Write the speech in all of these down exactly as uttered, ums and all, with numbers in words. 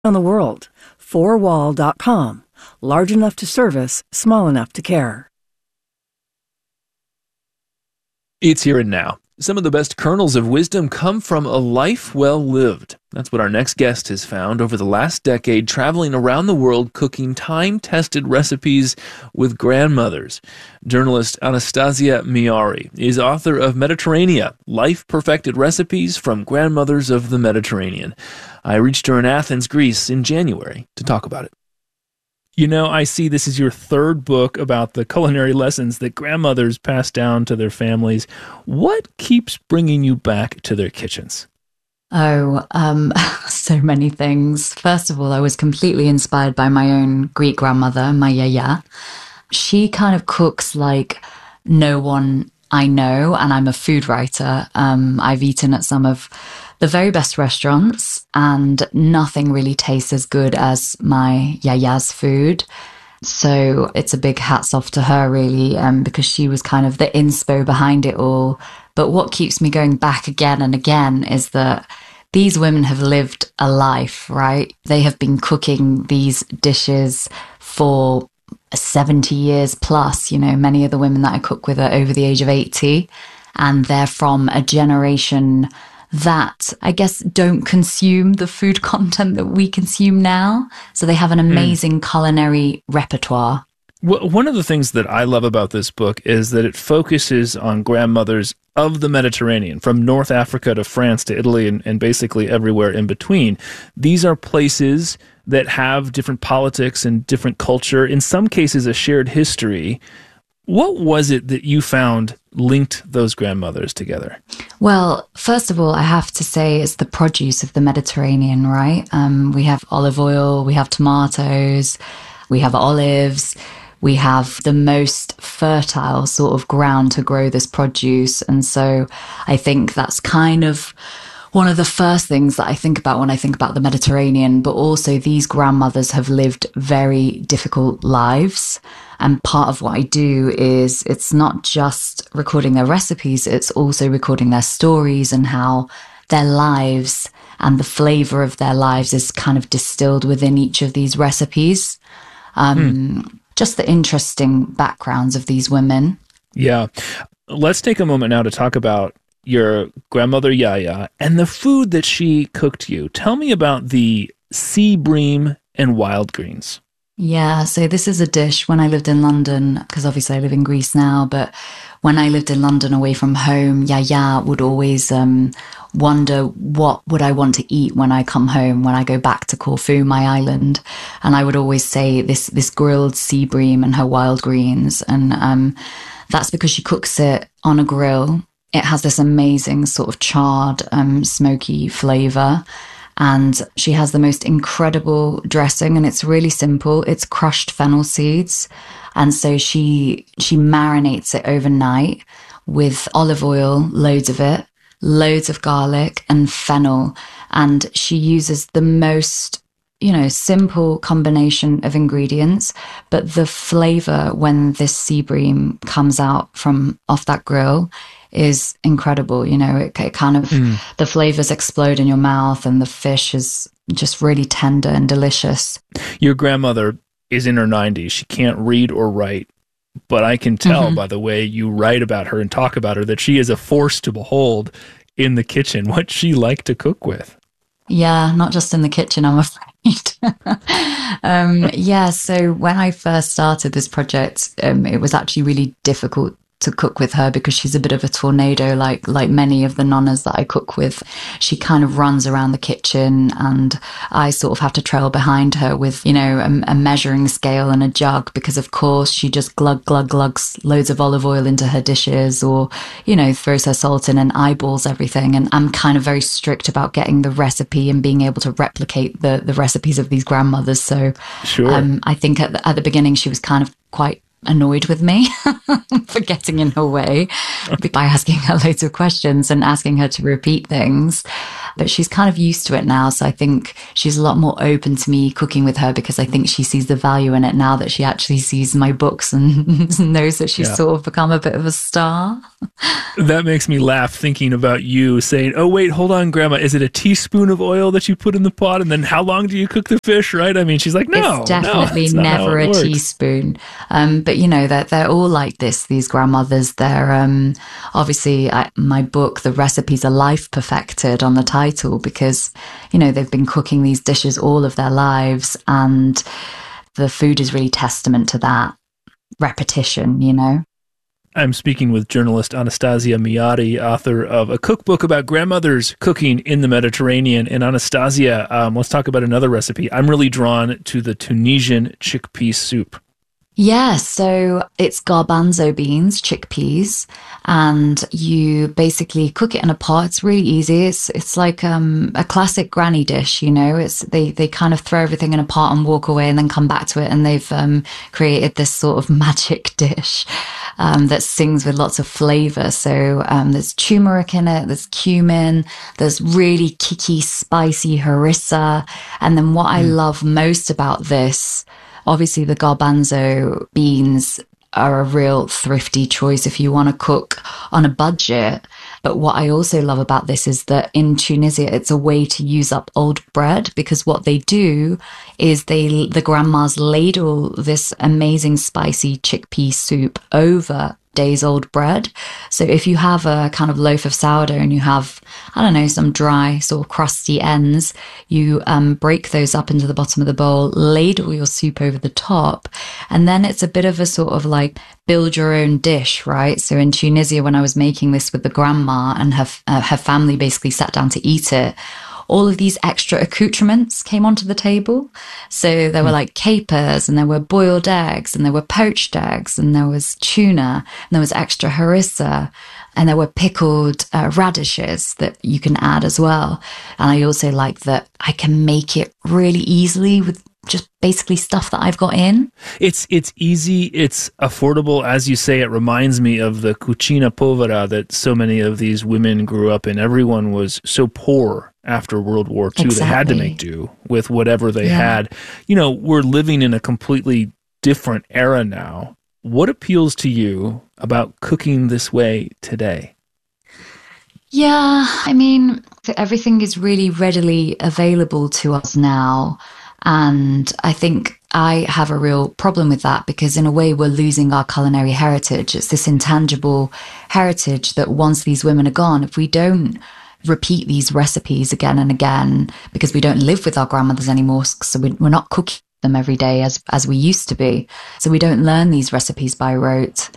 on the world. four wall dot com. Large enough to service, small enough to care. It's here and now. Some of the best kernels of wisdom come from a life well lived. That's what our next guest has found over the last decade, traveling around the world cooking time-tested recipes with grandmothers. Journalist Anastasia Miari is author of Mediterranean, Life-Perfected Recipes from Grandmothers of the Mediterranean. I reached her in Athens, Greece in January to talk about it. You know, I see this is your third book about the culinary lessons that grandmothers pass down to their families. What keeps bringing you back to their kitchens? Oh, um, so many things. First of all, I was completely inspired by my own Greek grandmother, my yaya. She kind of cooks like no one I know, and I'm a food writer. Um, I've eaten at some of the very best restaurants, and nothing really tastes as good as my yaya's food. So it's a big hats off to her, really, um, because she was kind of the inspo behind it all. But what keeps me going back again and again is that these women have lived a life, right? They have been cooking these dishes for seventy years plus. You know, many of the women that I cook with are over the age of eighty, and they're from a generation that I guess don't consume the food content that we consume now. So they have an amazing mm. culinary repertoire. Well, one of the things that I love about this book is that it focuses on grandmothers of the Mediterranean, from North Africa to France to Italy and, and basically everywhere in between. These are places that have different politics and different culture, in some cases a shared history. What was it that you found linked those grandmothers together? Well, first of all, I have to say it's the produce of the Mediterranean, right? Um, we have olive oil, we have tomatoes, we have olives, we have the most fertile sort of ground to grow this produce. And so I think that's kind of one of the first things that I think about when I think about the Mediterranean, but also these grandmothers have lived very difficult lives. And part of what I do is it's not just recording their recipes, it's also recording their stories and how their lives and the flavor of their lives is kind of distilled within each of these recipes. Um, mm. Just the interesting backgrounds of these women. Yeah. Let's take a moment now to talk about your grandmother Yaya and the food that she cooked you. Tell me about the sea bream and wild greens. Yeah, so this is a dish when I lived in London, because obviously I live in Greece now, but when I lived in London away from home, Yaya would always um, wonder what would I want to eat when I come home, when I go back to Corfu, my island. And I would always say this this grilled sea bream and her wild greens. And um, that's because she cooks it on a grill. It has this amazing sort of charred, um, smoky flavor. And she has the most incredible dressing, and it's really simple. It's crushed fennel seeds. And so she she marinates it overnight with olive oil, loads of it, loads of garlic and fennel. And she uses the most, you know, simple combination of ingredients. But the flavor when this sea bream comes out from off that grill is incredible. You know, it, it kind of, mm. the flavors explode in your mouth and the fish is just really tender and delicious. Your grandmother is in her nineties. She can't read or write, but I can tell mm-hmm. by the way you write about her and talk about her that she is a force to behold in the kitchen. What she liked to cook with. Yeah, not just in the kitchen, I'm afraid. um, yeah, so when I first started this project, um, it was actually really difficult to cook with her because she's a bit of a tornado, like like many of the nonnas that I cook with. She kind of runs around the kitchen and I sort of have to trail behind her with, you know, a, a measuring scale and a jug, because of course she just glug, glug, glugs loads of olive oil into her dishes, or, you know, throws her salt in and eyeballs everything. And I'm kind of very strict about getting the recipe and being able to replicate the, the recipes of these grandmothers. So sure. um, I think at the, at the beginning she was kind of quite annoyed with me for getting in her way by asking her loads of questions and asking her to repeat things. but she's kind of used to it now. So I think she's a lot more open to me cooking with her because I think she sees the value in it now that she actually sees my books and knows that she's yeah. sort of become a bit of a star. That makes me laugh thinking about you saying, oh, wait, hold on, Grandma. Is it a teaspoon of oil that you put in the pot? And then how long do you cook the fish, right? I mean, she's like, no, it's definitely no, never a works. teaspoon. Um, but, you know, they're, they're all like this, these grandmothers. They're um, obviously, I, my book, the recipes are life perfected on the title because, you know, they've been cooking these dishes all of their lives. And the food is really testament to that repetition, you know? I'm speaking with journalist Anastasia Miari, author of a cookbook about grandmothers cooking in the Mediterranean. And Anastasia, um, let's talk about another recipe. I'm really drawn to the Tunisian chickpea soup. Yeah, so it's garbanzo beans, chickpeas, and you basically cook it in a pot. It's really easy. It's it's like um, a classic granny dish, you know. It's they they kind of throw everything in a pot and walk away and then come back to it, and they've um, created this sort of magic dish um, that sings with lots of flavor. So um, there's turmeric in it, there's cumin, there's really kicky, spicy harissa, and then what mm. I love most about this. Obviously, the garbanzo beans are a real thrifty choice if you want to cook on a budget. But what I also love about this is that in Tunisia, it's a way to use up old bread because what they do is they the grandmas ladle this amazing spicy chickpea soup over days old bread. So if you have a kind of loaf of sourdough and you have, I don't know, some dry sort of crusty ends, you um, break those up into the bottom of the bowl, ladle your soup over the top, and then it's a bit of a sort of like build your own dish, right? So in Tunisia, when I was making this with the grandma and her, uh, her family basically sat down to eat it, all of these extra accoutrements came onto the table. So there were like capers and there were boiled eggs and there were poached eggs and there was tuna and there was extra harissa and there were pickled uh, radishes that you can add as well. And I also like that I can make it really easily with just basically stuff that I've got in. It's it's easy, it's affordable. As you say, it reminds me of the cucina povera that so many of these women grew up in. Everyone was so poor after World War Two. Exactly. They had to make do with whatever they yeah. had. You know, we're living in a completely different era now. What appeals to you about cooking this way today? Yeah, I mean, everything is really readily available to us now. And I think I have a real problem with that because in a way we're losing our culinary heritage. It's this intangible heritage that once these women are gone, if we don't repeat these recipes again and again, because we don't live with our grandmothers anymore, so we're not cooking them every day as, as we used to be. So we don't learn these recipes by rote.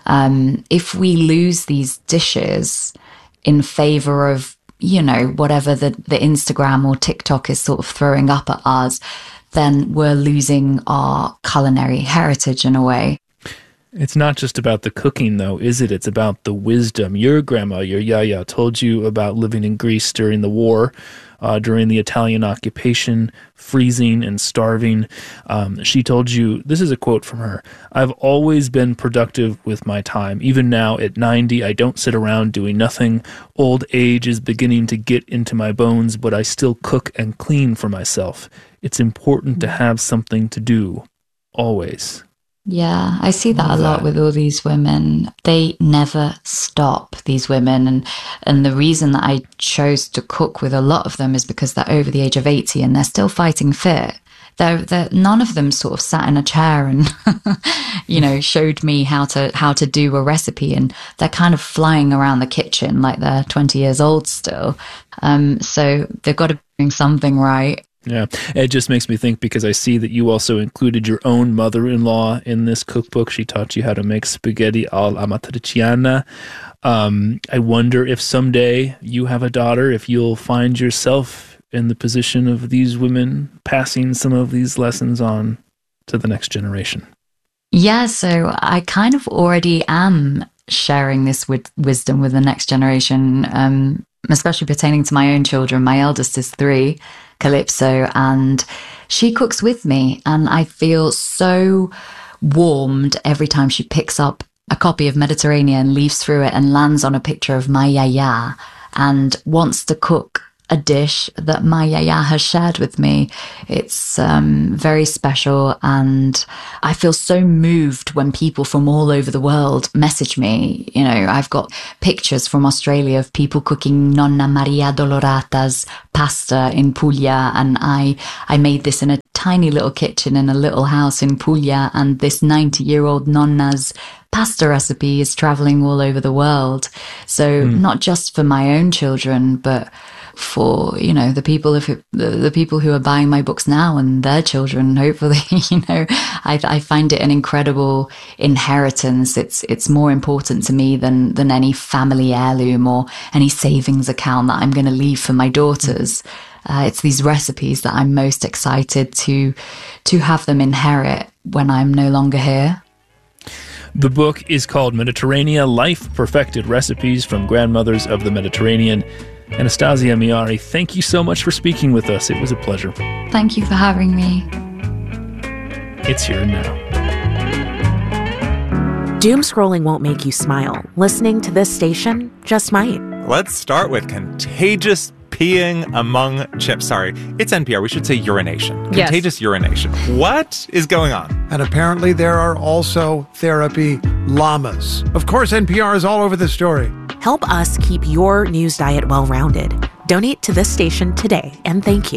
Um, if we lose these dishes in favor of you know, whatever the, the Instagram or TikTok is sort of throwing up at us, then we're losing our culinary heritage in a way. It's not just about the cooking, though, is it? It's about the wisdom. Your grandma, your Yaya, told you about living in Greece during the war, uh, during the Italian occupation, freezing and starving. Um, she told you, this is a quote from her, "I've always been productive with my time. Even now at ninety, I don't sit around doing nothing. Old age is beginning to get into my bones, but I still cook and clean for myself. It's important to have something to do, always." Yeah, I see that a lot with all these women. They never stop, these women. And and the reason that I chose to cook with a lot of them is because they're over the age of eighty and they're still fighting fit. They're, they're, none of them sort of sat in a chair and, you know, showed me how to how to do a recipe. And they're kind of flying around the kitchen like they're twenty years old still. Um, so they've got to be doing something right. Yeah, it just makes me think because I see that you also included your own mother-in-law in this cookbook. She taught you how to make spaghetti all'amatriciana. Um, I wonder if someday you have a daughter, if you'll find yourself in the position of these women passing some of these lessons on to the next generation. Yeah, so I kind of already am sharing this with wisdom with the next generation, um, especially pertaining to my own children. My eldest is three, Calypso, and she cooks with me, and I feel so warmed every time she picks up a copy of Mediterranean, leaves through it and lands on a picture of my Yaya and wants to cook a dish that my yaya has shared with me. It's um, very special, and I feel so moved when people from all over the world message me. You know, I've got pictures from Australia of people cooking Nonna Maria Dolorata's pasta in Puglia, and I, I made this in a tiny little kitchen in a little house in Puglia, and this ninety-year-old nonna's pasta recipe is traveling all over the world. So mm. not just for my own children, but for, you know, the people of the, the people who are buying my books now and their children, hopefully. You know, I, I find it an incredible inheritance. It's it's more important to me than than any family heirloom or any savings account that I'm going to leave for my daughters. Uh, it's these recipes that I'm most excited to to have them inherit when I'm no longer here. The book is called Mediterranean Life Perfected Recipes from Grandmothers of the Mediterranean. Anastasia Miari, thank you so much for speaking with us. It was a pleasure. Thank you for having me. It's Here and Now. Doom scrolling won't make you smile. Listening to this station just might. Let's start with contagious peeing among chips. Sorry, it's N P R. We should say urination. Yes. Contagious urination. What is going on? And apparently there are also therapy llamas. Of course, N P R is all over the story. Help us keep your news diet well-rounded. Donate to this station today, and thank you.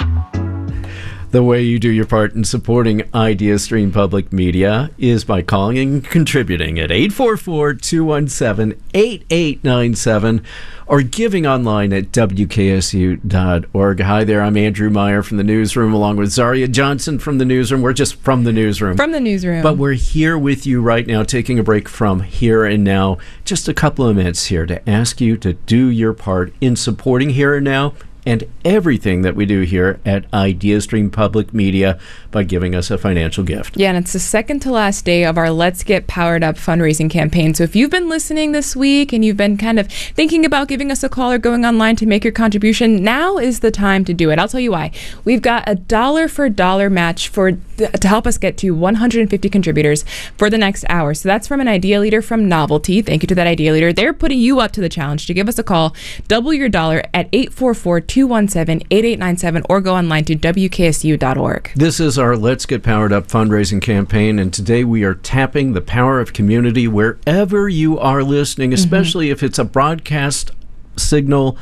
The way you do your part in supporting IdeaStream Public Media is by calling and contributing at eight four four, two one seven, eight eight nine seven or giving online at W K S U dot org. Hi there, I'm Andrew Meyer from the newsroom along with Zaria Johnson from the newsroom. We're just from the newsroom. From the newsroom. But we're here with you right now, taking a break from Here and Now. Just a couple of minutes here to ask you to do your part in supporting Here and Now and everything that we do here at IdeaStream Public Media by giving us a financial gift. Yeah, and it's the second to last day of our Let's Get Powered Up fundraising campaign. So if you've been listening this week and you've been kind of thinking about giving us a call or going online to make your contribution, now is the time to do it. I'll tell you why. We've got a dollar for dollar match for to help us get to one hundred fifty contributors for the next hour. So that's from an Idea Leader from Novelty. Thank you to that Idea Leader. They're putting you up to the challenge to give us a call. Double your dollar at eight four four, two one seven, eight eight nine seven or go online to W K S U dot org. This is our Let's Get Powered Up fundraising campaign, and today we are tapping the power of community wherever you are listening, especially mm-hmm. if it's a broadcast signal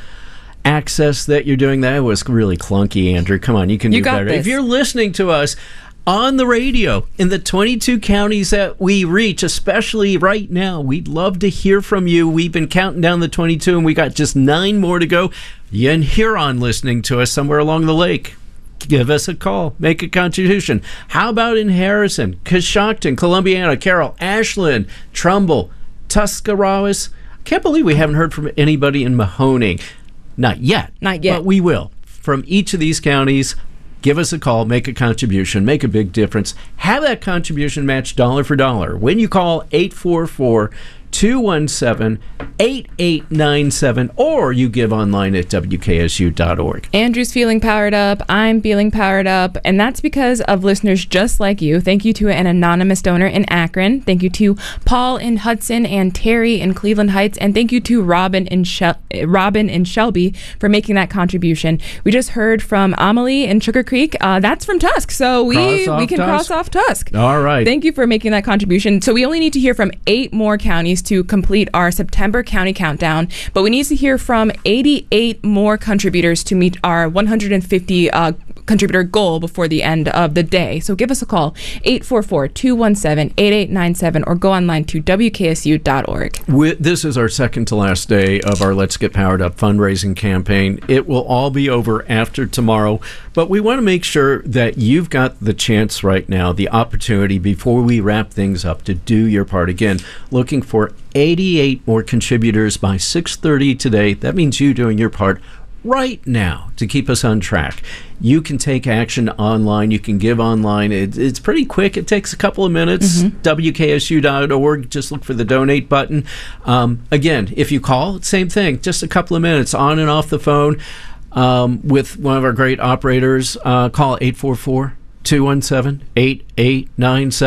access that you're doing. That was really clunky, Andrew. Come on, you can you do got better. This. If you're listening to us on the radio in the twenty-two counties that we reach, especially right now, we'd love to hear from you. We've been counting down the twenty-two, and we got just nine more to go. You in Huron listening to us somewhere along the lake, give us a call. Make a contribution. How about in Harrison, Coshocton, Columbiana, Carroll, Ashland, Trumbull, Tuscarawas? Can't believe we haven't heard from anybody in Mahoning. Not yet. Not yet. But we will. From each of these counties, give us a call, make a contribution, make a big difference. Have that contribution matched dollar for dollar when you call eight four four, two one seven, eight eight nine seven or you give online at W K S U dot org. Andrew's feeling powered up. I'm feeling powered up. And that's because of listeners just like you. Thank you to an anonymous donor in Akron. Thank you to Paul in Hudson and Terry in Cleveland Heights. And thank you to Robin in, Shel- Robin in Shelby for making that contribution. We just heard from Amelie in Sugar Creek. Uh, that's from Tusk. So we, we can Tusk. cross off Tusk. All right. Thank you for making that contribution. So we only need to hear from eight more counties to complete our September county countdown, but we need to hear from eighty-eight more contributors to meet our one hundred fifty uh, contributor goal before the end of the day. So give us a call, eight four four, two one seven, eight eight nine seven or go online to W K S U dot org. This is our second to last day of our Let's Get Powered Up fundraising campaign. It will all be over after tomorrow, but we want to make sure that you've got the chance right now, the opportunity before we wrap things up to do your part. Again, looking for eighty-eight more contributors by six thirty today. That means you doing your part right now to keep us on track. You can take action online. You can give online. It, it's pretty quick. It takes a couple of minutes. Mm-hmm. W K S U dot org. Just look for the donate button. Um, again, if you call, same thing. Just a couple of minutes on and off the phone um, with one of our great operators. Uh, call eight four four, two one seven, eight eight nine seven.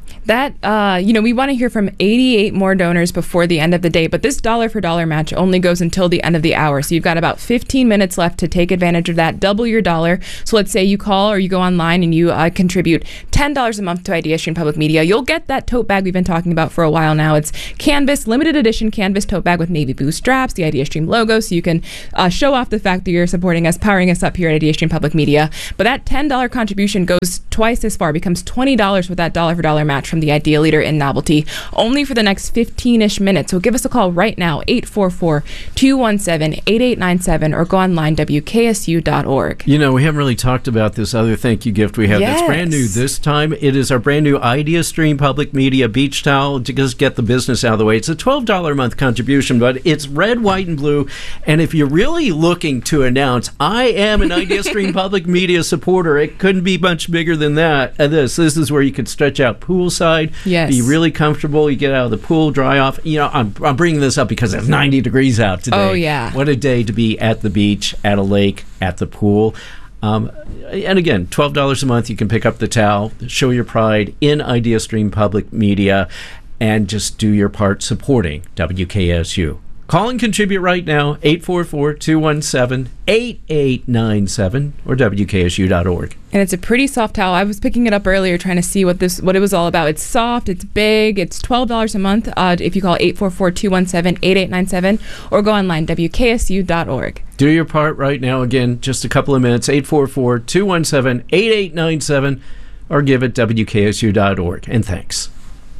That, uh, you know, we want to hear from eighty-eight more donors before the end of the day, but this dollar for dollar match only goes until the end of the hour. So you've got about fifteen minutes left to take advantage of that. Double your dollar. So let's say you call or you go online and you uh, contribute ten dollars a month to IdeaStream Public Media. You'll get that tote bag we've been talking about for a while now. It's Canvas, limited edition Canvas tote bag with navy blue straps, the IdeaStream logo, so you can uh, show off the fact that you're supporting us, powering us up here at IdeaStream Public Media. But that ten dollars contribution goes twice as far, becomes twenty dollars with that dollar for dollar match from the Idea Leader in Novelty, only for the next fifteen-ish minutes. So give us a call right now, eight four four, two one seven, eight eight nine seven, or go online, W K S U dot org. You know, we haven't really talked about this other thank you gift we have Yes. that's brand new this time. It is our brand new IdeaStream Public Media beach towel to just get the business out of the way. It's a twelve dollars a month contribution, but it's red, white, and blue. And if you're really looking to announce, I am an IdeaStream Public Media supporter, it couldn't be much bigger than that. And this, this is where you can stretch out poolside. Yes. Be really comfortable. You get out of the pool, dry off. You know, I'm, I'm bringing this up because it's ninety degrees out today. Oh, yeah. What a day to be at the beach, at a lake, at the pool. Um, and again, twelve dollars a month, you can pick up the towel, show your pride in IdeaStream Public Media, and just do your part supporting W K S U. Call and contribute right now, eight four four, two one seven, eight eight nine seven or W K S U dot org. And it's a pretty soft towel. I was picking it up earlier trying to see what this what it was all about. It's soft, it's big, it's twelve dollars a month uh, if you call eight four four, two one seven, eight eight nine seven or go online, W K S U dot org. Do your part right now. Again, just a couple of minutes, eight four four, two one seven, eight eight nine seven or give it W K S U dot org. And thanks.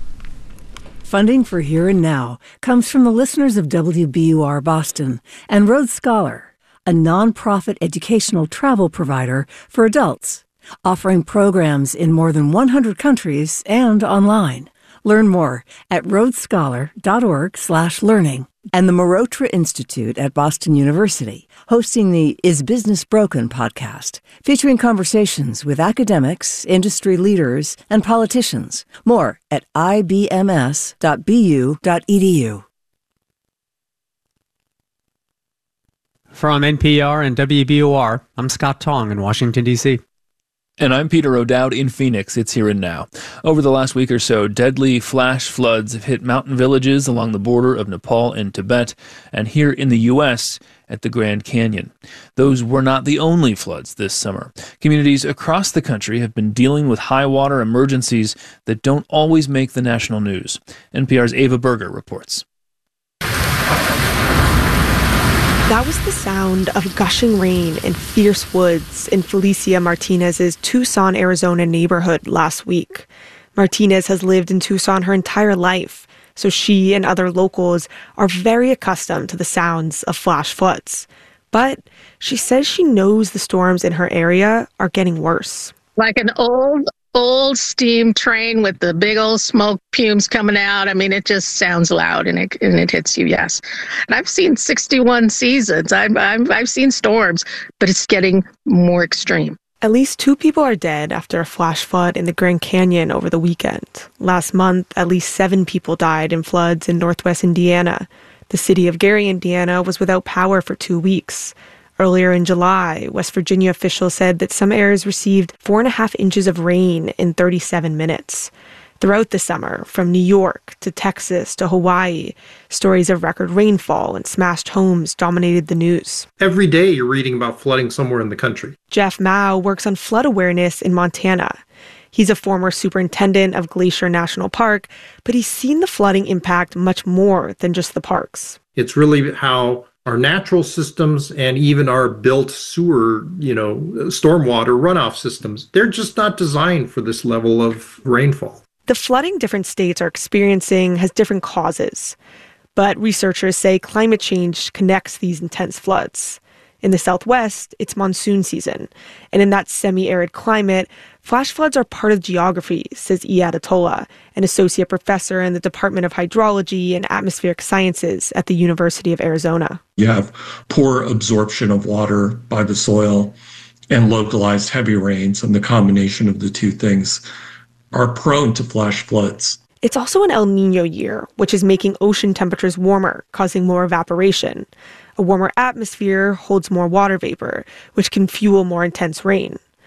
Funding for Here and Now comes from the listeners of W B U R Boston and Rhodes Scholar, a nonprofit educational travel provider for adults, offering programs in more than one hundred countries and online. Learn more at rhodesscholar.org slash learning. And the Marotra Institute at Boston University, hosting the Is Business Broken podcast, featuring conversations with academics, industry leaders, and politicians. More at I B M S dot B U dot E D U. From N P R and W B U R, I'm Scott Tong in Washington, D C And I'm Peter O'Dowd in Phoenix. It's Here and Now. Over the last week or so, deadly flash floods have hit mountain villages along the border of Nepal and Tibet, and here in the U S at the Grand Canyon. Those were not the only floods this summer. Communities across the country have been dealing with high water emergencies that don't always make the national news. N P R's Ava Berger reports. That was the sound of gushing rain and fierce woods in Felicia Martinez's Tucson, Arizona neighborhood last week. Martinez has lived in Tucson her entire life, so she and other locals are very accustomed to the sounds of flash floods. But she says she knows the storms in her area are getting worse. Like an old, old steam train with the big old smoke fumes coming out. I mean, it just sounds loud and it and it hits you, yes. And I've seen sixty-one seasons. I've, I've, I've seen storms, but it's getting more extreme. At least two people are dead after a flash flood in the Grand Canyon over the weekend. Last month, at least seven people died in floods in northwest Indiana. The city of Gary, Indiana, was without power for two weeks. Earlier in July, West Virginia officials said that some areas received four and a half inches of rain in thirty-seven minutes. Throughout the summer, from New York to Texas to Hawaii, stories of record rainfall and smashed homes dominated the news. Every day you're reading about flooding somewhere in the country. Jeff Mao works on flood awareness in Montana. He's a former superintendent of Glacier National Park, but he's seen the flooding impact much more than just the parks. It's really how our natural systems and even our built sewer, you know, stormwater runoff systems, they're just not designed for this level of rainfall. The flooding different states are experiencing has different causes, but researchers say climate change connects these intense floods. In the Southwest, it's monsoon season, and in that semi-arid climate, flash floods are part of geography, says Iyad Atola, an associate professor in the Department of Hydrology and Atmospheric Sciences at the University of Arizona. You have poor absorption of water by the soil and localized heavy rains, and the combination of the two things are prone to flash floods. It's also an El Niño year, which is making ocean temperatures warmer, causing more evaporation. A warmer atmosphere holds more water vapor, which can fuel more intense rain.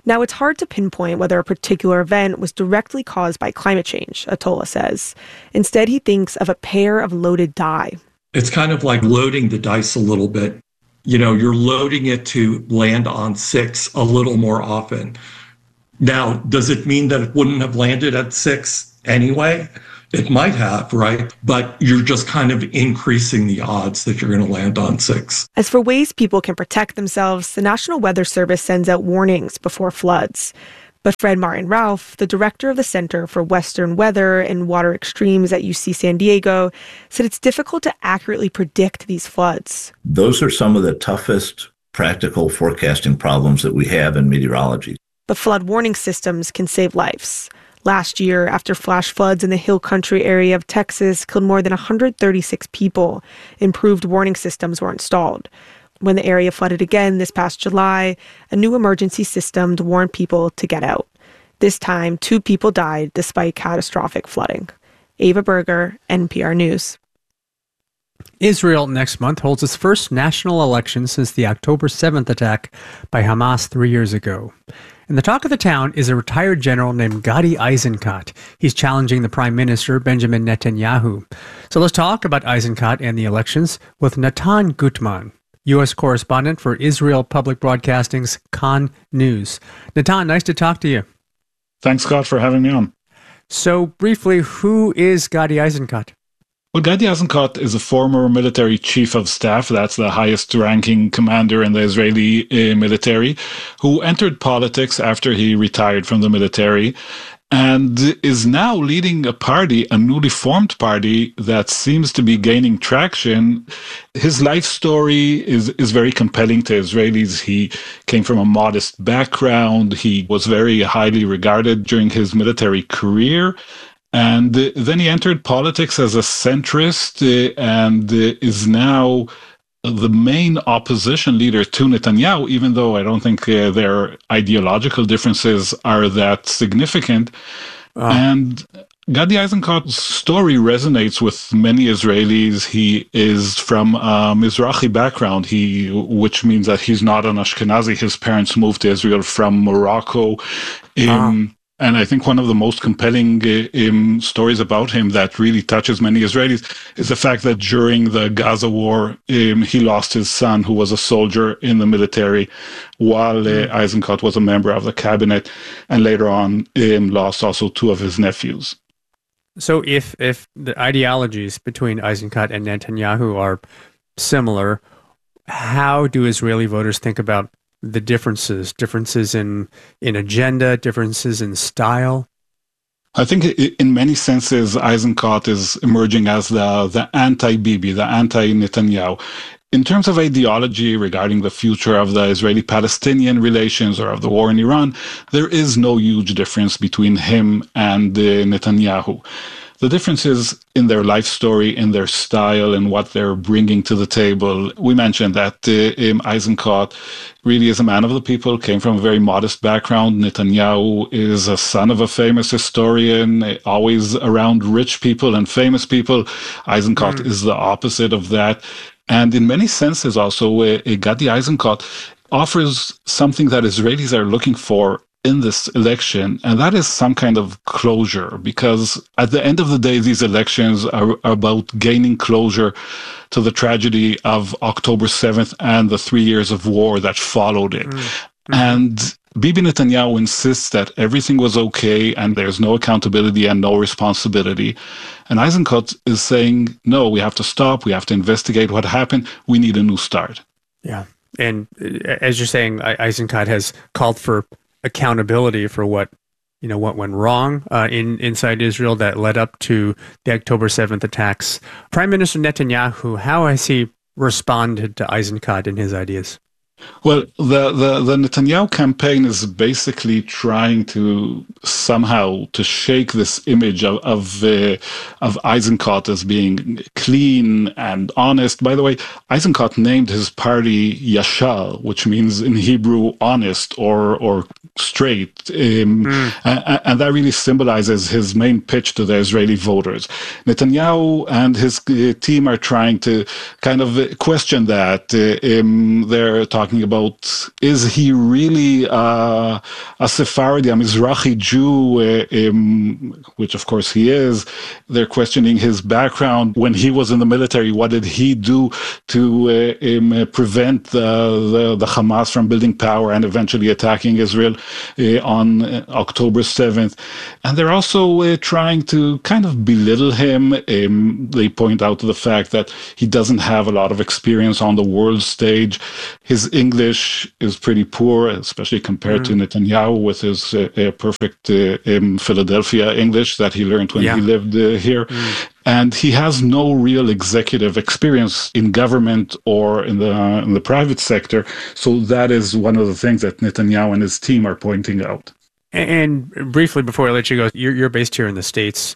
Now, it's hard to pinpoint whether a particular event was directly caused by climate change, Atola says. Instead, he thinks of a pair of loaded die. It's kind of like loading the dice a little bit. You know, you're loading it to land on six a little more often. Now, does it mean that it wouldn't have landed at six anyway? It might have, right? But you're just kind of increasing the odds that you're going to land on six. As for ways people can protect themselves, the National Weather Service sends out warnings before floods. But Fred Martin-Ralph, the director of the Center for Western Weather and Water Extremes at U C San Diego, said it's difficult to accurately predict these floods. Those are some of the toughest practical forecasting problems that we have in meteorology. But flood warning systems can save lives. Last year, after flash floods in the Hill Country area of Texas killed more than one hundred thirty-six people, improved warning systems were installed. When the area flooded again this past July, a new emergency system to warn people to get out. This time, two people died despite catastrophic flooding. Ava Berger, N P R News. Israel next month holds its first national election since the October seventh attack by Hamas three years ago. And the talk of the town is a retired general named Gadi Eisenkot. He's challenging the Prime Minister, Benjamin Netanyahu. So let's talk about Eisenkot and the elections with Natan Gutman, U S correspondent for Israel Public Broadcasting's Kan News. Natan, nice to talk to you. Thanks, Scott, for having me on. So briefly, who is Gadi Eisenkot? Well, Gadi Eisenkot is a former military chief of staff, that's the highest ranking commander in the Israeli uh, military, who entered politics after he retired from the military and is now leading a party, a newly formed party that seems to be gaining traction. His life story is, is very compelling to Israelis. He came from a modest background. He was very highly regarded during his military career. And then he entered politics as a centrist uh, and uh, is now the main opposition leader to Netanyahu, even though I don't think uh, their ideological differences are that significant. Wow. And Gadi Eisenkot's story resonates with many Israelis. He is from a Mizrahi background, he, which means that he's not an Ashkenazi. His parents moved to Israel from Morocco. Um, wow. And I think one of the most compelling uh, um, stories about him that really touches many Israelis is the fact that during the Gaza war, um, he lost his son, who was a soldier in the military, while uh, Eisenkot was a member of the cabinet, and later on um, lost also two of his nephews. So if, if the ideologies between Eisenkot and Netanyahu are similar, how do Israeli voters think about the differences, differences in, in agenda, differences in style? I think in many senses, Eisenkot is emerging as the, the anti-Bibi, the anti-Netanyahu. In terms of ideology regarding the future of the Israeli-Palestinian relations or of the war in Iran, there is no huge difference between him and uh, Netanyahu. The difference is in their life story, in their style, and what they're bringing to the table. We mentioned that uh, um, Eisenkot really is a man of the people, came from a very modest background. Netanyahu is a son of a famous historian, always around rich people and famous people. Eisenkot mm. is the opposite of that. And in many senses also, uh, Gadi Eisenkot offers something that Israelis are looking for in this election, and that is some kind of closure, because at the end of the day, these elections are about gaining closure to the tragedy of October seventh and the three years of war that followed it. Mm-hmm. And Bibi Netanyahu insists that everything was okay and there's no accountability and no responsibility. And Eisenkot is saying, no, we have to stop, we have to investigate what happened, we need a new start. Yeah, and as you're saying, Eisenkot has called for accountability for what, you know, what went wrong uh, in inside Israel that led up to the October seventh attacks. Prime Minister Netanyahu, how has he responded to Eisenkot and his ideas? Well, the, the, the Netanyahu campaign is basically trying to somehow to shake this image of of, uh, of Eisenkot as being clean and honest. By the way, Eisenkot named his party Yashar, which means in Hebrew honest or or straight, um, mm. and, and that really symbolizes his main pitch to the Israeli voters. Netanyahu and his uh, team are trying to kind of question that. Uh, um, they're talking talking about, is he really uh, a Sephardi, a Mizrahi Jew, uh, um, which of course he is. They're questioning his background. When he was in the military, what did he do to uh, um, prevent the, the, the Hamas from building power and eventually attacking Israel uh, on October seventh? And they're also uh, trying to kind of belittle him. Um, they point out to the fact that he doesn't have a lot of experience on the world stage. His English is pretty poor, especially compared mm. to Netanyahu with his uh, uh, perfect uh, um, Philadelphia English that he learned when yeah. he lived uh, here. Mm. And he has no real executive experience in government or in the uh, in the private sector. So that is one of the things that Netanyahu and his team are pointing out. And, and briefly, before I let you go, you're, you're based here in the States.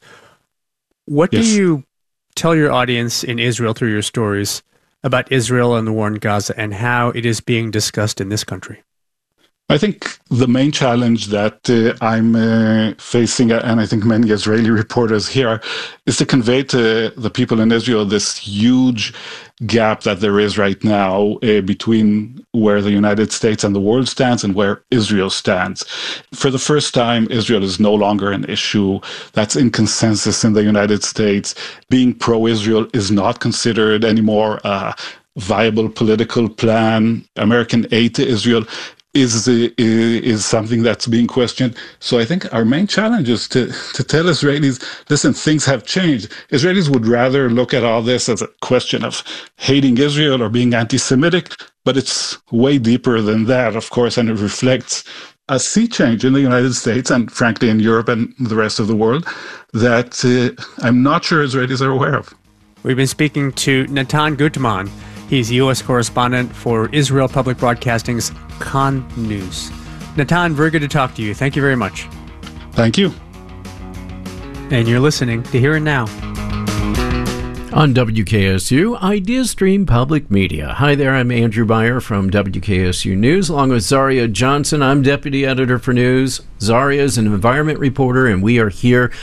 What yes. do you tell your audience in Israel through your stories about Israel and the war in Gaza and how it is being discussed in this country? I think the main challenge that uh, I'm uh, facing, and I think many Israeli reporters here, is to convey to the people in Israel this huge gap that there is right now uh, between where the United States and the world stands and where Israel stands. For the first time, Israel is no longer an issue that's in consensus in the United States. Being pro-Israel is not considered anymore a viable political plan. American aid to Israel is is something that's being questioned. So I think our main challenge is to, to tell Israelis, listen, things have changed. Israelis would rather look at all this as a question of hating Israel or being anti-Semitic, but it's way deeper than that, of course, and it reflects a sea change in the United States and, frankly, in Europe and the rest of the world that uh, I'm not sure Israelis are aware of. We've been speaking to Natan Gutman. He's U S correspondent for Israel Public Broadcasting's Kan News. Natan, very good to talk to you. Thank you very much. Thank you. And you're listening to Here and Now. On W K S U, IdeaStream Public Media. Hi there, I'm Andrew Beyer from W K S U News, along with Zaria Johnson. I'm Deputy Editor for News. Zaria is an environment reporter, and we are here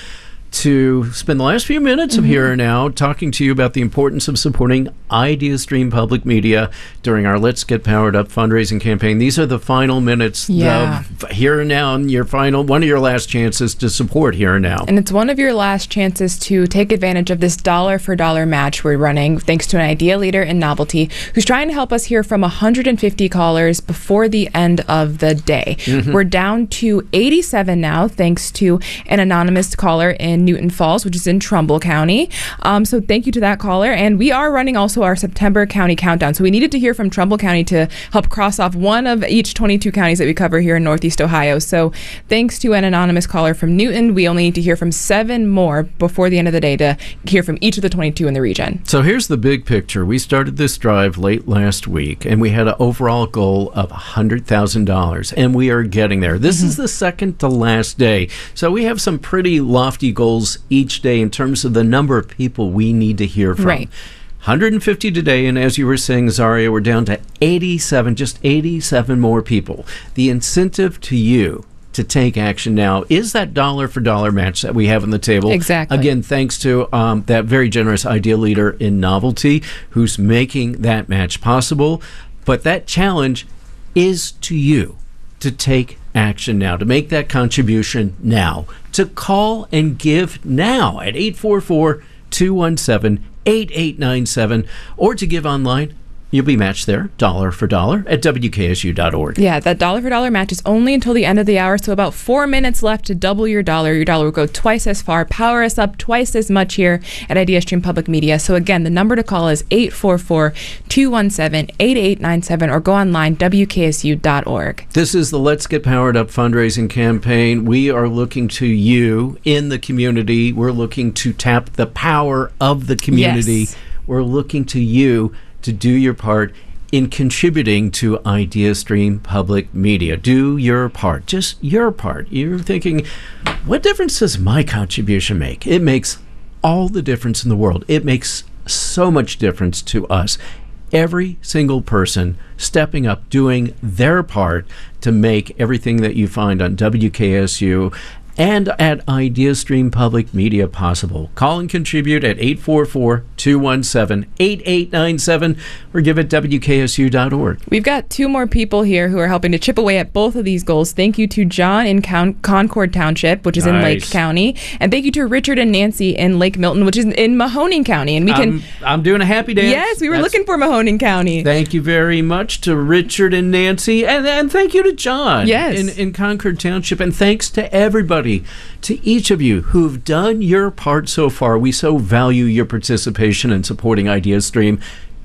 to spend the last few minutes of mm-hmm. Here and Now talking to you about the importance of supporting IdeaStream Public Media during our Let's Get Powered Up fundraising campaign. These are the final minutes yeah. of Here and Now, and your final, one of your last chances to support Here and Now. And it's one of your last chances to take advantage of this dollar for dollar match we're running, thanks to an idea leader in Novelty who's trying to help us hear from one hundred fifty callers before the end of the day. Mm-hmm. We're down to eighty-seven now, thanks to an anonymous caller in Newton Falls, which is in Trumbull County. Um, so thank you to that caller. And we are running also our September county countdown. So we needed to hear from Trumbull County to help cross off one of each twenty-two counties that we cover here in Northeast Ohio. So thanks to an anonymous caller from Newton, we only need to hear from seven more before the end of the day to hear from each of the twenty-two in the region. So here's the big picture. We started this drive late last week, and we had an overall goal of one hundred thousand dollars, and we are getting there. This mm-hmm. is the second to last day. So we have some pretty lofty goals each day in terms of the number of people we need to hear from. Right. one hundred fifty today, and as you were saying, Zaria, we're down to eighty-seven, just eighty-seven more people. The incentive to you to take action now is that dollar for dollar match that we have on the table. Exactly. Again, thanks to um, that very generous idea leader in Novelty who's making that match possible. But that challenge is to you to take action now, to make that contribution now, to call and give now at eight four four, two one seven, eight eight nine seven, or to give online. You'll be matched there, dollar for dollar, at W K S U dot org. Yeah, that dollar for dollar match is only until the end of the hour, so about four minutes left to double your dollar. Your dollar will go twice as far, power us up twice as much here at IdeaStream Public Media. So again, the number to call is eight four four, two one seven, eight eight nine seven, or go online, W K S U dot org. This is the Let's Get Powered Up fundraising campaign. We are looking to you in the community. We're looking to tap the power of the community. Yes. We're looking to you to do your part in contributing to IdeaStream Public Media. Do your part, just your part. You're thinking, what difference does my contribution make? It makes all the difference in the world. It makes so much difference to us. Every single person stepping up, doing their part to make everything that you find on W K S U and at IdeaStream Public Media Possible. Call and contribute at eight four four, two one seven, eight eight nine seven or give at W K S U dot org. We've got two more people here who are helping to chip away at both of these goals. Thank you to John in Con- Concord Township, which is nice. in Lake County, and thank you to Richard and Nancy in Lake Milton, which is in Mahoning County. And we can. I'm, I'm doing a happy dance. Yes, we were That's, looking for Mahoning County. Thank you very much to Richard and Nancy, and, and thank you to John yes. in, in Concord Township, and thanks to everybody, to each of you who've done your part so far. We so value your participation in supporting IdeaStream.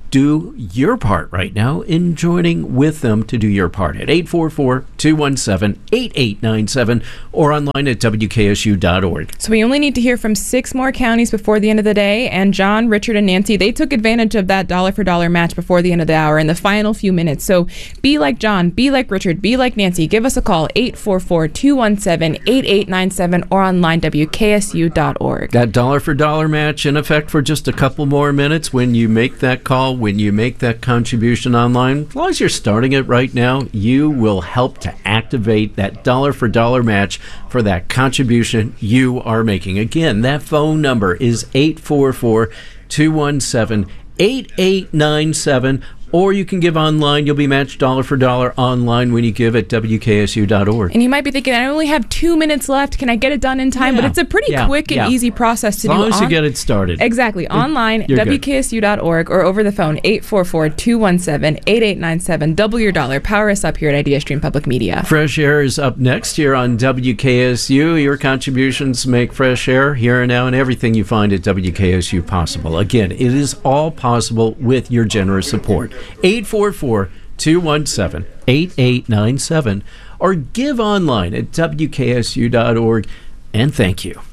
Do your part right now in joining with them to do your part at eight four four, two one seven, eight eight nine seven or online at W K S U dot org. So we only need to hear from six more counties before the end of the day, and John, Richard, and Nancy, they took advantage of that dollar for dollar match before the end of the hour in the final few minutes. So be like John, be like Richard, be like Nancy. Give us a call, eight four four, two one seven, eight eight nine seven or online W K S U dot org. That dollar for dollar match in effect for just a couple more minutes when you make that call, when you make that contribution online. As long as you're starting it right now, you will help to activate that dollar for dollar match for that contribution you are making. Again, that phone number is eight four four, two one seven, eight eight nine seven, or you can give online. You'll be matched dollar for dollar online when you give at W K S U dot org. And you might be thinking, I only have two minutes left. Can I get it done in time? Yeah. But it's a pretty yeah. quick and yeah. easy process to as do. As long as on- you get it started. Exactly. Online, W K S U dot org or over the phone, eight four four, two one seven, eight eight nine seven. Double your dollar. Power us up here at IdeaStream Public Media. Fresh Air is up next here on W K S U. Your contributions make Fresh Air here and now and everything you find at W K S U possible. Again, it is all possible with your generous support. eight four four, two one seven, eight eight nine seven or give online at W K S U dot org, and thank you.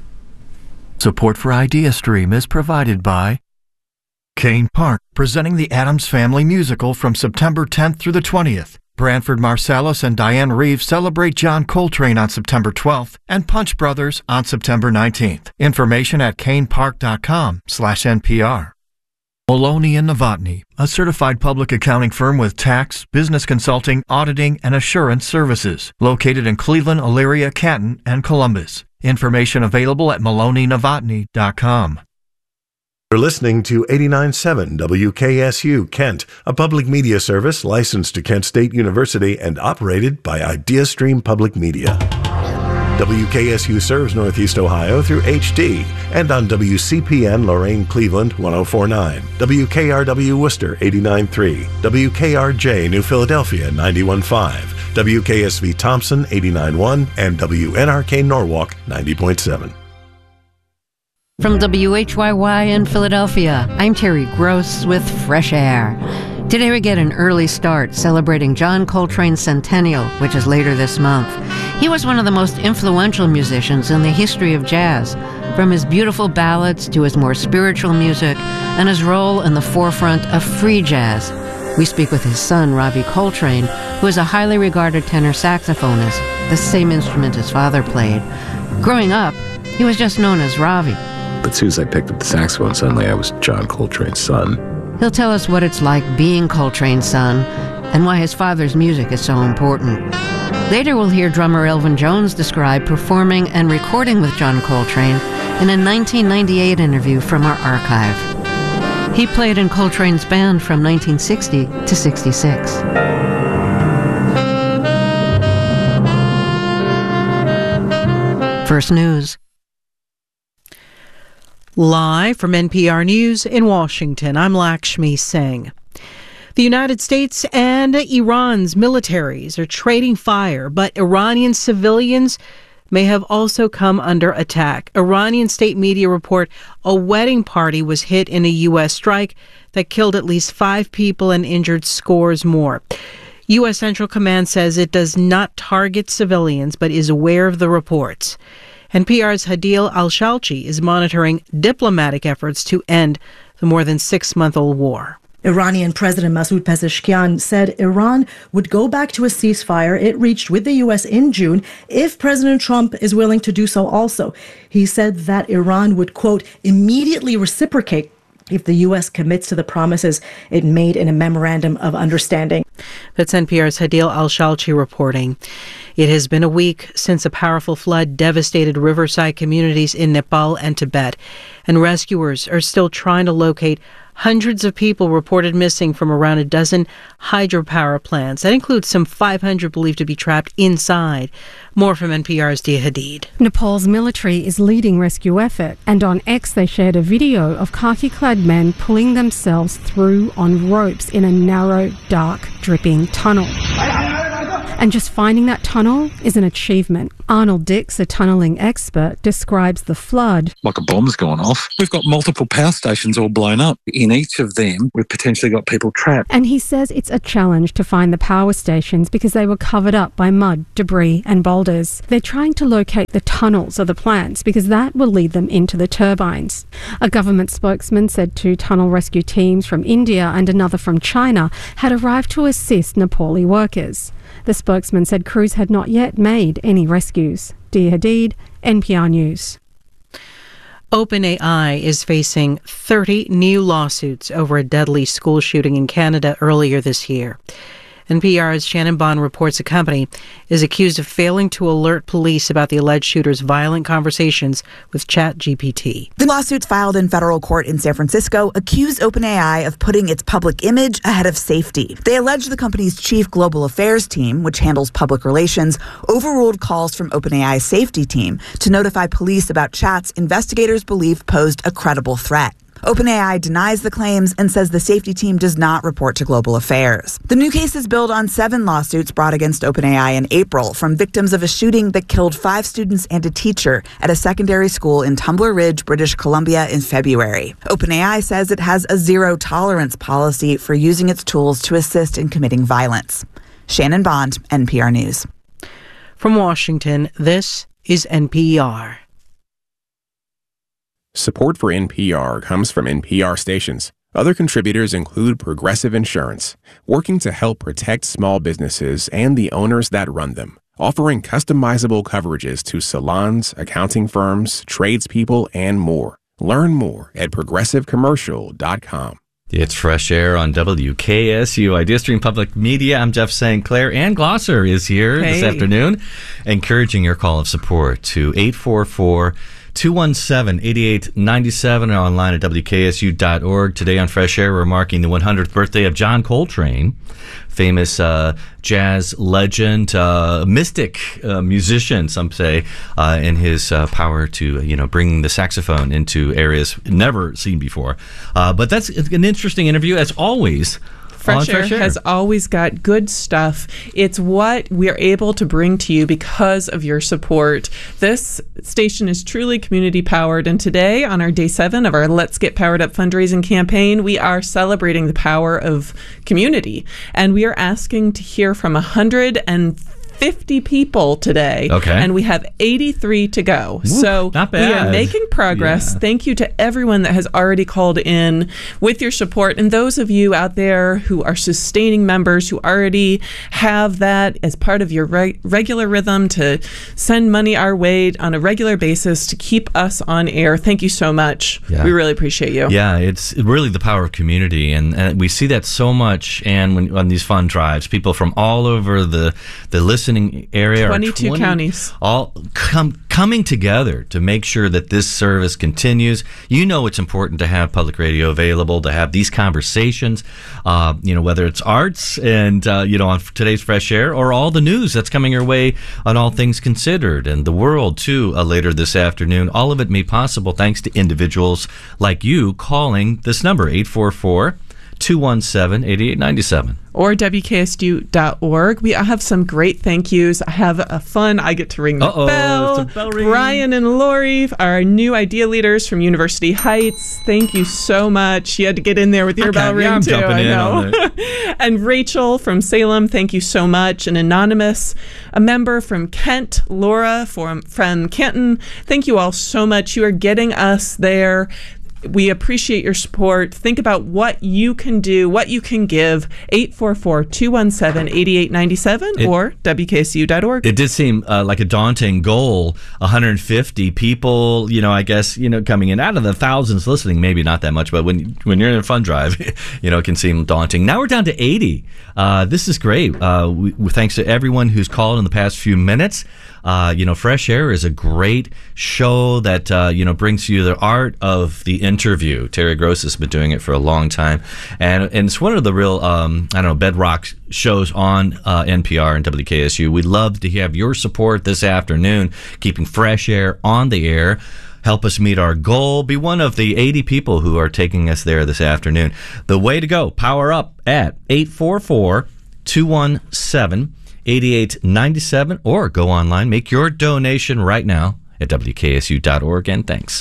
Support for IdeaStream is provided by Kane Park, presenting the Addams Family Musical from September tenth through the twentieth. Branford Marsalis and Diane Reeves celebrate John Coltrane on September twelfth and Punch Brothers on September nineteenth. Information at canepark.com slash NPR. Maloney and Novotny, a certified public accounting firm with tax, business consulting, auditing, and assurance services, located in Cleveland, Elyria, Canton, and Columbus. Information available at maloney novotny dot com. You're listening to eighty-nine point seven W K S U Kent, a public media service licensed to Kent State University and operated by IdeaStream Public Media. W K S U serves Northeast Ohio through H D and on W C P N Lorain Cleveland one oh four point nine, W K R W Worcester eighty-nine point three, W K R J New Philadelphia ninety-one point five, W K S V Thompson eighty-nine point one, and W N R K Norwalk ninety point seven. From W H Y Y in Philadelphia, I'm Terry Gross with Fresh Air. Today we get an early start celebrating John Coltrane's centennial, which is later this month. He was one of the most influential musicians in the history of jazz, from his beautiful ballads to his more spiritual music and his role in the forefront of free jazz. We speak with his son, Ravi Coltrane, who is a highly regarded tenor saxophonist, the same instrument his father played. Growing up, he was just known as Ravi. But as soon as I picked up the saxophone, suddenly I was John Coltrane's son. He'll tell us what it's like being Coltrane's son and why his father's music is so important. Later we'll hear drummer Elvin Jones describe performing and recording with John Coltrane in a nineteen ninety-eight interview from our archive. He played in Coltrane's band from nineteen sixty to sixty-six. First News. Live from N P R News in Washington, I'm Lakshmi Singh. The United States and Iran's militaries are trading fire, but Iranian civilians may have also come under attack. Iranian state media report a wedding party was hit in a U S strike that killed at least five people and injured scores more. U S Central Command says it does not target civilians, but is aware of the reports. N P R's Hadil Al-Shalchi is monitoring diplomatic efforts to end the more than six-month-old war. Iranian President Masoud Pezeshkian said Iran would go back to a ceasefire it reached with the U S in June if President Trump is willing to do so also. He said that Iran would, quote, immediately reciprocate if the U S commits to the promises it made in a memorandum of understanding. That's N P R's Hadil Al-Shalchi reporting. It has been a week since a powerful flood devastated riverside communities in Nepal and Tibet, and rescuers are still trying to locate hundreds of people reported missing from around a dozen hydropower plants. That includes some five hundred believed to be trapped inside. More from N P R's Dia Hadid. Nepal's military is leading rescue effort, and on X they shared a video of khaki-clad men pulling themselves through on ropes in a narrow, dark, dripping tunnel. And just finding that tunnel is an achievement. Arnold Dix, a tunnelling expert, describes the flood. Like a bomb's gone off. We've got multiple power stations all blown up. In each of them, we've potentially got people trapped. And he says it's a challenge to find the power stations because they were covered up by mud, debris and boulders. They're trying to locate the tunnels of the plants because that will lead them into the turbines. A government spokesman said two tunnel rescue teams from India and another from China had arrived to assist Nepali workers. The spokesman said crews had not yet made any rescues. Dia Hadid, N P R News. OpenAI is facing thirty new lawsuits over a deadly school shooting in Canada earlier this year. N P R's Shannon Bond reports a company is accused of failing to alert police about the alleged shooter's violent conversations with ChatGPT. The lawsuits filed in federal court in San Francisco accuse OpenAI of putting its public image ahead of safety. They allege the company's chief global affairs team, which handles public relations, overruled calls from OpenAI's safety team to notify police about chats investigators believe posed a credible threat. OpenAI denies the claims and says the safety team does not report to global affairs. The new cases build on seven lawsuits brought against OpenAI in April from victims of a shooting that killed five students and a teacher at a secondary school in Tumbler Ridge, British Columbia in February. OpenAI says it has a zero-tolerance policy for using its tools to assist in committing violence. Shannon Bond, N P R News. From Washington, this is N P R. Support for N P R comes from N P R stations. Other contributors include Progressive Insurance, working to help protect small businesses and the owners that run them, offering customizable coverages to salons, accounting firms, tradespeople, and more. Learn more at progressive commercial dot com. It's Fresh Air on W K S U, IdeaStream Public Media. I'm Jeff Saint Clair. Ann Glosser is here hey. this afternoon, encouraging your call of support to eight four four, two one seven, eight eight nine seven or online at W K S U dot org. Today on Fresh Air, we're marking the one hundredth birthday of John Coltrane, famous uh, jazz legend, uh, mystic uh, musician, some say, uh, in his uh, power to, you know, bring the saxophone into areas never seen before. Uh, but that's an interesting interview, as always. Fresh Air has always got good stuff. It's what we're able to bring to you because of your support. This station is truly community powered, and today, on our day seven of our Let's Get Powered Up fundraising campaign, we are celebrating the power of community, and we are asking to hear from one hundred fifty people today, okay. and we have eighty-three to go. Ooh, so not bad. We are making progress. Yeah. Thank you to everyone that has already called in with your support, and those of you out there who are sustaining members who already have that as part of your re- regular rhythm to send money our way on a regular basis to keep us on air. Thank you so much. Yeah. We really appreciate you. Yeah, it's really the power of community, and, and we see that so much. And when on these fund drives, people from all over the the listening area, twenty-two twenty, counties, all come coming together to make sure that this service continues. You know, it's important to have public radio available, to have these conversations, uh, you know, whether it's arts and, uh, you know, on today's Fresh Air, or all the news that's coming your way on All Things Considered and the world, too, uh, later this afternoon. All of it made possible thanks to individuals like you calling this number, eight four four, two one seven, eight eight nine seven. Or W K S U dot org. We have some great thank yous. I have a fun, I get to ring the Uh-oh, bell. it's a bell ring. Brian and Lori, our new idea leaders from University Heights. Thank you so much. You had to get in there with your Okay, bell ring, yeah, I'm too. jumping I in know. on it. And Rachel from Salem, thank you so much. And Anonymous, a member from Kent, Laura from, from Canton. Thank you all so much. You are getting us there. We appreciate your support. Think about what you can do, what you can give. eight four four, two one seven, eight eight nine seven or W K S U dot org. It did seem uh, like a daunting goal. one hundred fifty people, you know, I guess, you know, coming in out of the thousands listening, maybe not that much, but when when you're in a fund drive, you know, it can seem daunting. Now we're down to eighty. Uh, this is great. Uh, we, thanks to everyone who's called in the past few minutes. Uh, you know, Fresh Air is a great show that, uh, you know, brings you the art of the interview. Terry Gross has been doing it for a long time. And, and it's one of the real, um, I don't know, bedrock shows on uh, N P R and W K S U. We'd love to have your support this afternoon, keeping Fresh Air on the air. Help us meet our goal. Be one of the eighty people who are taking us there this afternoon. The way to go, power up at eight four four, two one seven, eight eight nine seven or go online. Make your donation right now at W K S U dot org, and thanks.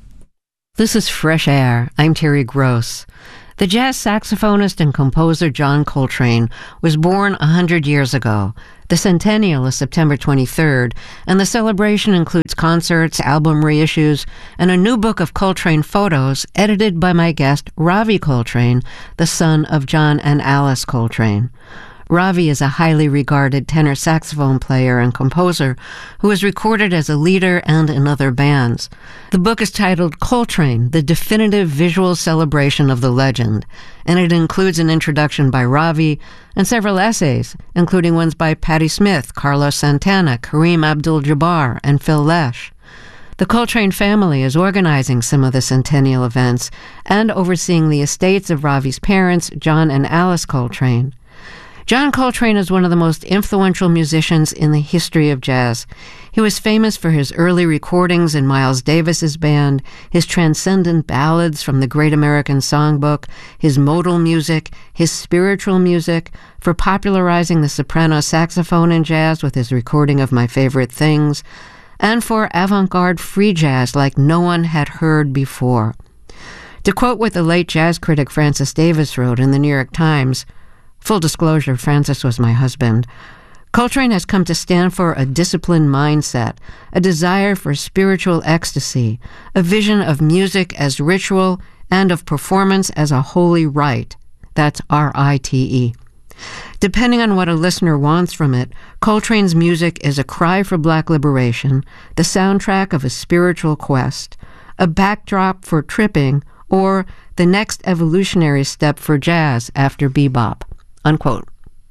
This is Fresh Air. I'm Terry Gross. The jazz saxophonist and composer John Coltrane was born one hundred years ago. The centennial is September twenty-third, and the celebration includes concerts, album reissues, and a new book of Coltrane photos edited by my guest, Ravi Coltrane, the son of John and Alice Coltrane. Ravi is a highly regarded tenor saxophone player and composer who has recorded as a leader and in other bands. The book is titled Coltrane, The Definitive Visual Celebration of the Legend, and it includes an introduction by Ravi and several essays, including ones by Patti Smith, Carlos Santana, Kareem Abdul-Jabbar, and Phil Lesh. The Coltrane family is organizing some of the centennial events and overseeing the estates of Ravi's parents, John and Alice Coltrane. John Coltrane is one of the most influential musicians in the history of jazz. He was famous for his early recordings in Miles Davis's band, his transcendent ballads from the Great American Songbook, his modal music, his spiritual music, for popularizing the soprano saxophone in jazz with his recording of My Favorite Things, and for avant-garde free jazz like no one had heard before. To quote what the late jazz critic Francis Davis wrote in the New York Times, full disclosure, Francis was my husband, Coltrane has come to stand for a disciplined mindset, a desire for spiritual ecstasy, a vision of music as ritual and of performance as a holy rite. That's R I T E. Depending on what a listener wants from it, Coltrane's music is a cry for black liberation, the soundtrack of a spiritual quest, a backdrop for tripping, or the next evolutionary step for jazz after bebop. Unquote.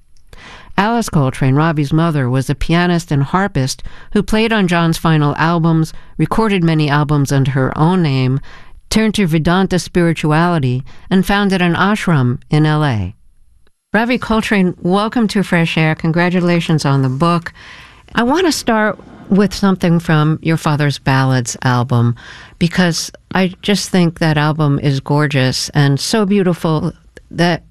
Alice Coltrane, Ravi's mother, was a pianist and harpist who played on John's final albums, recorded many albums under her own name, turned to Vedanta spirituality, and founded an ashram in L A. Ravi Coltrane, welcome to Fresh Air. Congratulations on the book. I want to start with something from your father's Ballads album, because I just think that album is gorgeous and so beautiful that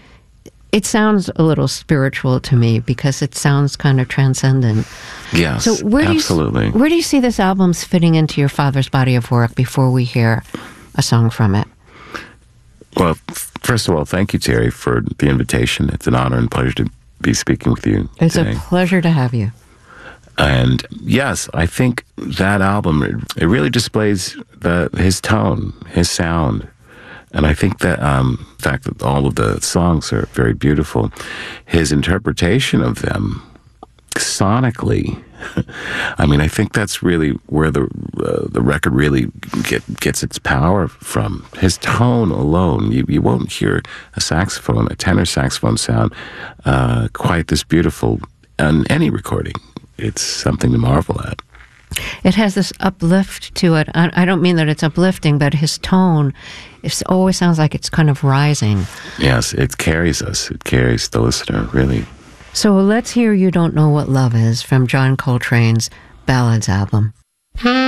it sounds a little spiritual to me, because it sounds kind of transcendent. Yes, so where absolutely. Do you, where do you see this album's fitting into your father's body of work before we hear a song from it? Well, first of all, thank you, Terry, for the invitation. It's an honor and pleasure to be speaking with you It's today. a pleasure to have you. And yes, I think that album, it, it really displays the, his tone, his sound. And I think that um, the fact that all of the songs are very beautiful, his interpretation of them sonically, I mean, I think that's really where the uh, the record really get, gets its power from. His tone alone. You, you won't hear a saxophone, a tenor saxophone sound uh, quite this beautiful on any recording. It's something to marvel at. It has this uplift to it. I, I don't mean that it's uplifting, but his tone, it always sounds like it's kind of rising. Yes, it carries us. It carries the listener, really. So let's hear You Don't Know What Love Is from John Coltrane's Ballads album.